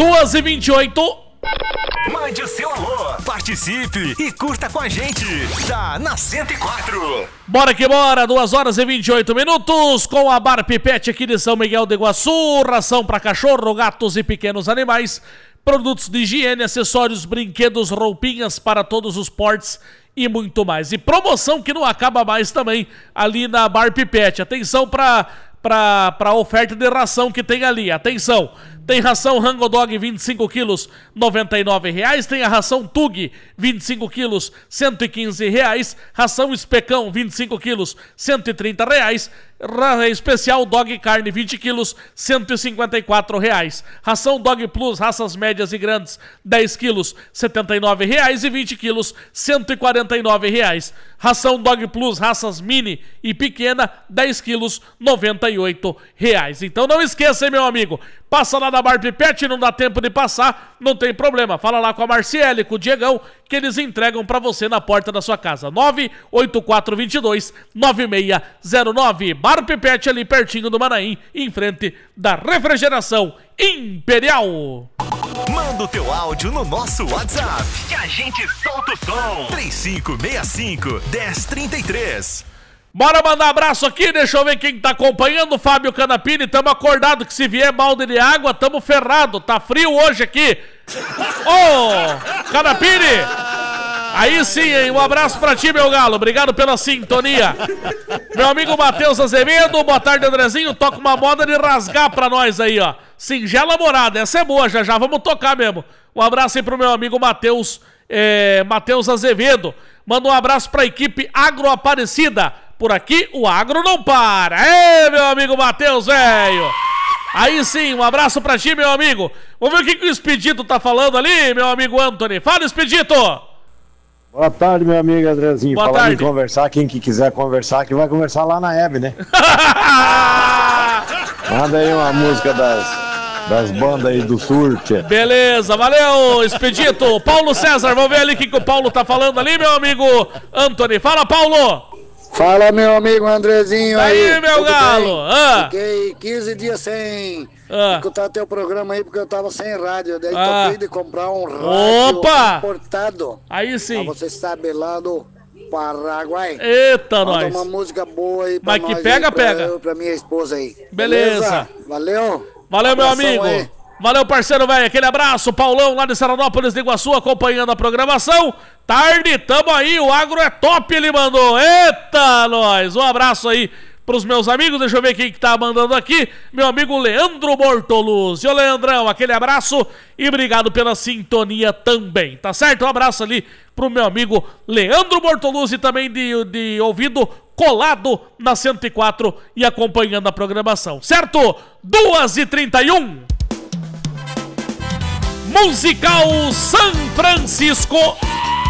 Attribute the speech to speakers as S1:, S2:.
S1: 2h28.
S2: Mande o seu alô, participe e curta com a gente. Tá na 104.
S1: Bora que bora, 2h28 com a Bar Pipete aqui de São Miguel do Iguaçu. Ração para cachorro, gatos e pequenos animais. Produtos de higiene, acessórios, brinquedos, roupinhas para todos os portes e muito mais. E promoção que não acaba mais também ali na Bar Pipete. Atenção para a oferta de ração que tem ali. Atenção! Tem ração Rango Dog 25 quilos, R$ 99,00. Tem a ração Tug 25 quilos, R$ 115,00. Ração Especão 25 quilos, R$ 130,00. Especial Dog Carne 20 quilos, R$ 154,00. Ração Dog Plus, raças médias e grandes, 10 quilos, R$ 79,00. E 20 quilos, R$ 149,00. Ração Dog Plus, raças mini e pequena, 10 quilos, R$ 98,00. Então não esqueça, hein, meu amigo. Passa lá na Bar Pipete, não dá tempo de passar, não tem problema. Fala lá com a Marciele, com o Diegão, que eles entregam pra você na porta da sua casa. 98422-9609. Bar Pipete ali pertinho do Manaim, em frente da Refrigeração Imperial.
S2: Manda o teu áudio no nosso WhatsApp que a gente solta o som. 3565-1033.
S1: Bora mandar abraço aqui, deixa eu ver quem tá acompanhando. Fábio Canapini, tamo acordado que se vier balde de água, tamo ferrado. Tá frio hoje aqui. Ô, Canapini! Aí sim, hein? Um abraço pra ti, meu galo. Obrigado pela sintonia. Meu amigo Matheus Azevedo, boa tarde, Andrezinho. Toca uma moda de rasgar pra nós aí, ó. Singela morada, essa é boa, já vamos tocar mesmo. Um abraço aí pro meu amigo Matheus Azevedo. Manda um abraço pra equipe Agroaparecida. Por aqui o agro não para. Meu amigo Matheus, velho. Aí sim, um abraço pra ti, meu amigo. Vamos ver o que o Expedito tá falando ali, meu amigo Anthony. Fala, Expedito.
S3: Boa tarde, meu amigo Andrezinho.
S1: Boa
S3: Falando
S1: tarde.
S3: em conversar, quem que quiser conversar, que vai conversar lá na Hebe, né? Manda aí uma música das bandas aí do Surte.
S1: Beleza, valeu, Expedito. Paulo César, vamos ver ali o que o Paulo tá falando ali, meu amigo Anthony. Fala, Paulo.
S4: Fala, meu amigo Andrezinho
S1: aí, meu galo.
S4: Fiquei 15 dias sem escutar teu programa aí, porque eu tava sem rádio. Daí toquei de comprar um rádio importado.
S1: Aí sim.
S4: Pra você saber, lá do Paraguai.
S1: Eita, nós.
S4: Uma música boa aí pra
S1: mas
S4: nós.
S1: Que pega,
S4: aí,
S1: pega.
S4: Pra minha esposa aí.
S1: Beleza.
S4: Valeu.
S1: Valeu, meu amigo.
S4: Aí.
S1: Valeu, parceiro, velho. Aquele abraço. Paulão, lá de Saranópolis, de Iguaçu, acompanhando a programação. Tarde, tamo aí. O agro é top, ele mandou. Eita, nós. Um abraço aí pros meus amigos. Deixa eu ver quem que tá mandando aqui. Meu amigo Leandro Bortoluzzi. Ô, Leandrão, aquele abraço e obrigado pela sintonia também. Tá certo? Um abraço ali pro meu amigo Leandro Bortoluzzi, também de ouvido colado na 104 e acompanhando a programação. Certo? 2h31. Musical São Francisco.